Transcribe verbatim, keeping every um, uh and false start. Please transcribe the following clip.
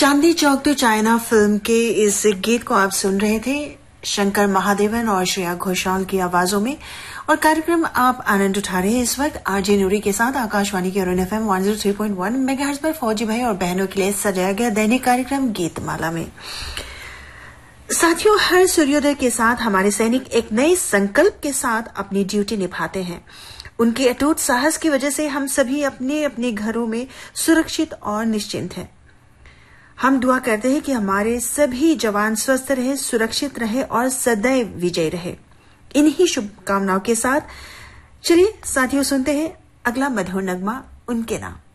Chandni Chowk to China film के इस गीत को आप सुन रहे थे शंकर महादेवन और श्रेया घोषाल की आवाजों में। और कार्यक्रम आप आनंद उठा रहे हैं इस वक्त आरजे नूरी के साथ आकाशवाणी के Arun FM one zero three point one megahertz पर फौजी भाई और बहनों के लिए सजाया गया दैनिक कार्यक्रम गीतमाला में। साथियों, हर सूर्योदय के साथ हमारे सैनिक एक नए संकल्प के साथ अपनी ड्यूटी निभाते हैं। उनके अटूट साहस की वजह से हम सभी अपने अपने घरों में सुरक्षित और निश्चिंत हैं। हम दुआ करते हैं कि हमारे सभी जवान स्वस्थ रहे, सुरक्षित रहे और सदैव विजयी रहे। इन्हीं शुभकामनाओं के साथ चलिए साथियों सुनते हैं अगला मधुर नगमा उनके नाम।